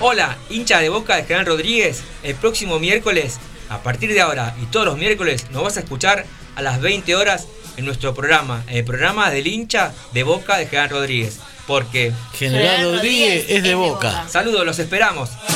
Hola, hincha de Boca de General Rodríguez. El próximo miércoles, a partir de ahora y todos los miércoles, nos vas a escuchar a las 20 horas en nuestro programa, el programa del hincha de Boca de General Rodríguez. Porque General Rodríguez es de Boca. Saludos, los esperamos.